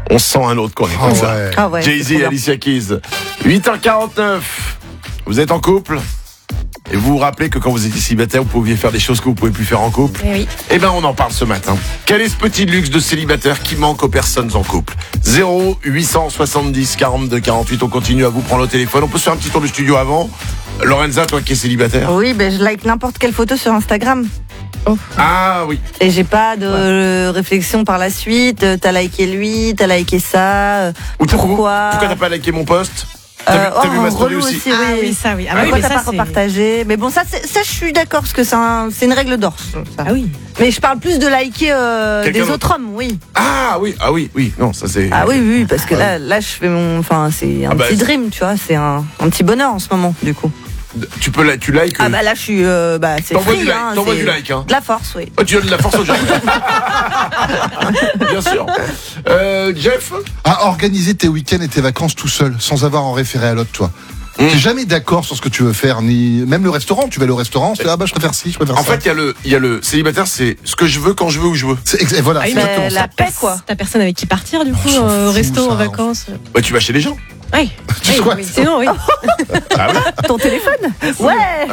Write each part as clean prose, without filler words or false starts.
On se sent un autre quand on est comme ça. Ouais. Ah ouais, c'est Jay-Z trop et bien. Alicia Keys. 8h49. Vous êtes en couple et vous vous rappelez que quand vous étiez célibataire, vous pouviez faire des choses que vous pouvez plus faire en couple. Eh oui. Eh ben, on en parle ce matin. Quel est ce petit luxe de célibataire qui manque aux personnes en couple? 0870 42 48. On continue à vous prendre au téléphone. On peut se faire un petit tour du studio avant. Lorenza, toi qui es célibataire. Oui, je like n'importe quelle photo sur Instagram. Ah oui. Et j'ai pas de réflexion par la suite. T'as liké lui, t'as liké ça. Ou Pourquoi t'as pas liké mon post? T'as vu ma story relou aussi? aussi, Ah oui. oui, ça oui. Ah bah oui, Pourquoi mais t'as ça, pas c'est- repartagé? Mais bon, ça, je suis d'accord parce que c'est une règle d'or. ça. Ah oui. Mais je parle plus de liker Quelqu'un des d'autre. autres hommes, oui. Ah oui. Non, ça c'est. Ah oui, parce que là, je fais c'est un Ah bah, petit dream, tu vois, c'est un petit bonheur en ce moment, du coup. Tu likes. Ah bah là, je suis, c'est T'envoies free, du like, hein, t'envoies c'est du like, hein. de la force, oui. Oh, tu donnes de la force aux gens. Bien sûr. Jeff. À organiser tes week-ends et tes vacances tout seul, sans avoir à en référer à l'autre, toi. T'es jamais d'accord sur ce que tu veux faire, ni même le restaurant. Tu vas aller au restaurant, tu dis, je préfère ci, je préfère En ça. fait, il y a le célibataire, c'est ce que je veux quand je veux où je veux. Et voilà, Ah oui, c'est mais exactement la ça. paix, quoi. T'as personne avec qui partir du coup, s'en au fout, resto, ça. en vacances. Bah, tu vas chez les gens. Oui. Tu Oui, squattes. oui. Sinon, oui. Ah oui. Ton téléphone? Ouais.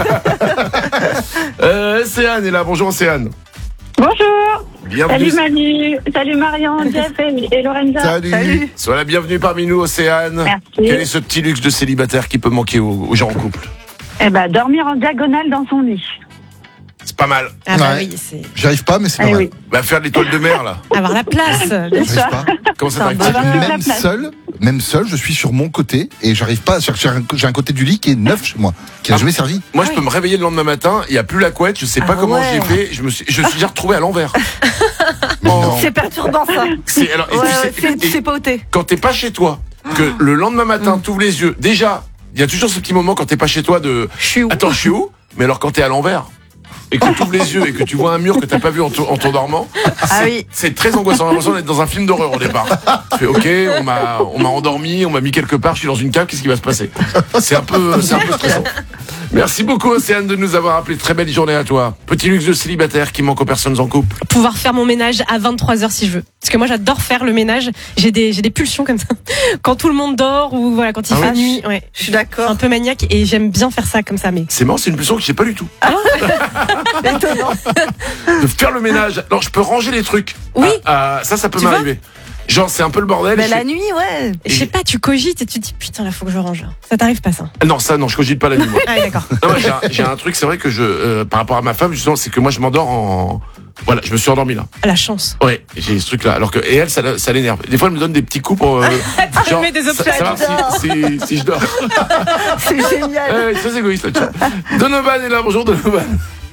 Océane est là. Bonjour Océane. Bonjour. Bienvenue. Salut Manu. Salut Marion, Jeff et Lorenza. Salut. Sois la bienvenue parmi nous, Océane. Merci. Quel est ce petit luxe de célibataire qui peut manquer aux gens en couple? Dormir en diagonale dans son lit. C'est pas mal. Ah bah Ouais. oui, c'est J'y arrive pas, mais c'est pas Eh mal. oui. Va faire de l'étoile de mer là. avoir la place. J'y arrive pas. Comment ça C'est un t'arrive? Avoir toute la Même place. seul, je suis sur mon côté et j'arrive pas. J'ai un côté du lit qui est neuf chez moi, qui n'a jamais servi. Moi, je peux me réveiller le lendemain matin, il n'y a plus la couette, je sais pas Ah comment ouais. j'ai fait, je suis déjà retrouvé à l'envers. Non. C'est perturbant, ça. Alors, et Ouais, tu sais, c'est pas ôté. quand t'es pas chez toi, que le lendemain matin, t'ouvres les yeux, déjà, il y a toujours ce petit moment quand t'es pas chez toi de Je suis où? attends, je suis où? Mais alors quand t'es à l'envers et que tu ouvres les yeux et que tu vois un mur que t'as pas vu en t'endormant, Ah oui. c'est très angoissant. On a l'impression d'être dans un film d'horreur au départ. Tu fais ok, on m'a endormi, on m'a mis quelque part, je suis dans une cave, qu'est-ce qui va se passer? C'est un peu stressant. Merci beaucoup Océane de nous avoir appelé. Très belle journée à toi. Petit luxe de célibataire qui manque aux personnes en couple. Pouvoir faire mon ménage à 23h si je veux. Parce que moi j'adore faire le ménage. J'ai des pulsions comme ça. Quand tout le monde dort ou voilà, quand il fait ouais. nuit. Ouais. Je suis C'est d'accord. un peu maniaque et j'aime bien faire ça comme ça. Mais C'est marrant, c'est une pulsion que j'ai pas du tout. Étonnant. De faire le ménage. Alors je peux ranger les trucs. Oui. Ça peut Tu vois m'arriver. Genre c'est un peu le bordel. Mais et je la fais- nuit, ouais. je sais pas, tu cogites et tu te dis putain là faut que je range. Ça t'arrive pas ça? Non, ça non, je cogite pas la nuit. Moi. Ah oui, d'accord. Non, j'ai un truc, c'est vrai que par rapport à ma femme justement, c'est que moi je m'endors en. Voilà, je me suis endormi là. La chance. Ouais, j'ai ce truc là. Alors que et elle, ça l'énerve. Des fois, elle me donne des petits coups pour. te mets des options. savoir si je dors. C'est génial. Ouais, très égoïste là-dessus. Donovan est là. Bonjour Donovan.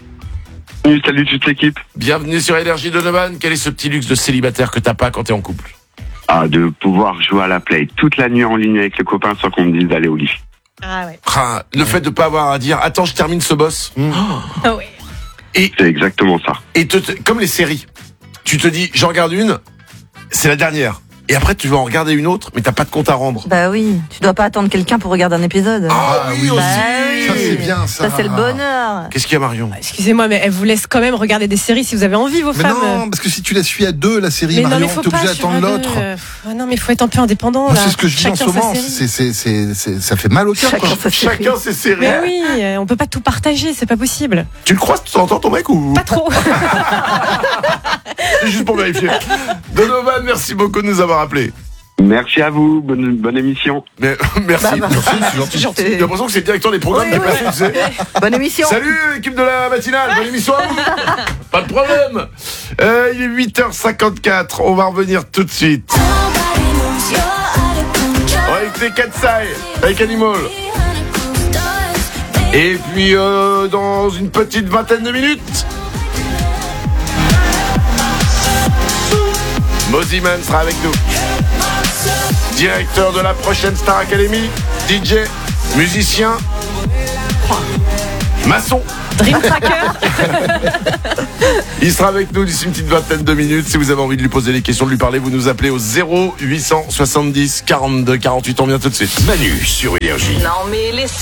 Salut toute l'équipe. Bienvenue sur Énergie Donovan. Quel est ce petit luxe de célibataire que t'as pas quand t'es en couple? De pouvoir jouer à la play toute la nuit en ligne avec les copains sans qu'on me dise d'aller au lit. Ah ouais. Ah, le fait de pas avoir à dire attends, je termine ce boss. Ah ouais. C'est exactement ça. Et comme les séries, tu te dis j'en regarde une, c'est la dernière. Et après tu vas en regarder une autre, mais t'as pas de compte à rendre. Bah oui, tu dois pas attendre quelqu'un pour regarder un épisode. Ah oui, oui. aussi. Bah Ça c'est bien ça. Ça, c'est le bonheur. Qu'est-ce qu'il y a Marion? Excusez-moi, mais elle vous laisse quand même regarder des séries si vous avez envie, vos Mais femmes. non, parce que si tu la suis à deux, la série Mais non, Marion, mais faut t'es pas obligé suivre d'attendre à l'autre. deux. Non, mais faut être un peu indépendant. Moi, là. c'est ce que je dis en ce Chacun sa moment. série. Ça fait mal au cœur. quoi. Chacun sa série. Chacun ses séries. Mais oui, on peut pas tout partager, c'est pas possible. Tu le croises de temps en temps ton mec ou Pas trop. C'est juste pour vérifier. Donovan, merci beaucoup de nous avoir appelés. Merci à vous, bonne émission. Mais, merci. Bah, Merci, c'est gentil. J'ai l'impression que c'est le directeur des programmes Oui, qui oui. passe, tu sais. Bonne émission. Salut l'équipe de la matinale, bonne émission à vous. Pas de problème. Il est 8h54, on va revenir tout de suite. On va écouter Katsai avec Animal. Et puis dans une petite vingtaine de minutes, Moziman sera avec nous. Directeur de la prochaine Star Academy, DJ, musicien, maçon. Dream Tracker. Il sera avec nous d'ici une petite vingtaine de minutes. Si vous avez envie de lui poser des questions, de lui parler, vous nous appelez au 0870 42 48. On vient tout de suite. Manu sur Énergie. Non mais les